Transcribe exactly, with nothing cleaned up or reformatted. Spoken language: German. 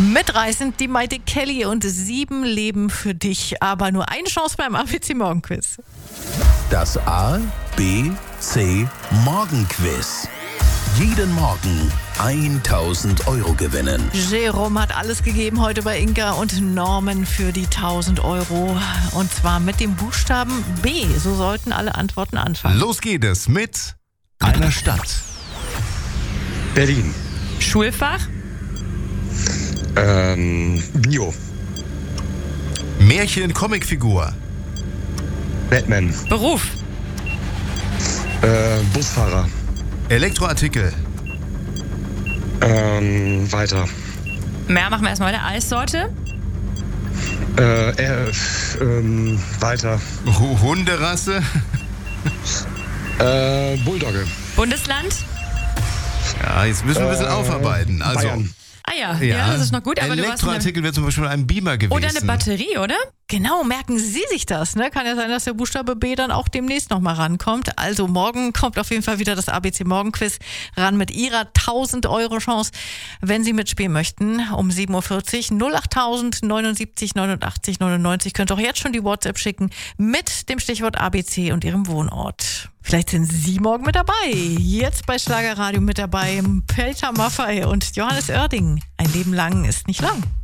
Mitreißend die Maite Kelly und sieben Leben für dich, aber nur eine Chance beim A B C Morgenquiz. Das A B C Morgenquiz. Jeden Morgen tausend Euro gewinnen. Jerome hat alles gegeben heute bei Inka und Norman für die tausend Euro. Und zwar mit dem Buchstaben B. So sollten alle Antworten anfangen. Los geht es mit einer Stadt. Berlin. Schulfach? Ähm, Bio. Märchen-Comicfigur. Batman. Beruf? Äh, Busfahrer. Elektroartikel. Ähm, weiter. Mehr machen wir erstmal weiter. Eissorte? Äh, äh, ähm, weiter. Hu- Hunderasse. Äh, Bulldogge. Bundesland? Ja, jetzt müssen wir ein bisschen Äh, aufarbeiten. Also, Bayern. Ah ja, ja, das ist noch gut. Aber du warst eine, Elektroartikel wäre zum Beispiel ein Beamer gewesen. oder eine Batterie, oder? Genau, merken Sie sich das. Ne? Kann ja sein, dass der Buchstabe B dann auch demnächst nochmal rankommt. Also morgen kommt auf jeden Fall wieder das A B C Morgenquiz ran mit Ihrer tausend Euro Chance, wenn Sie mitspielen möchten. Um sieben Uhr vierzig null achttausend neunundsiebzig neunundachtzig neunundneunzig. Könnt auch jetzt schon die WhatsApp schicken mit dem Stichwort A B C und Ihrem Wohnort. Vielleicht sind Sie morgen mit dabei. Jetzt bei Schlagerradio mit dabei Peter Maffay und Johannes Oerding. Ein Leben lang ist nicht lang.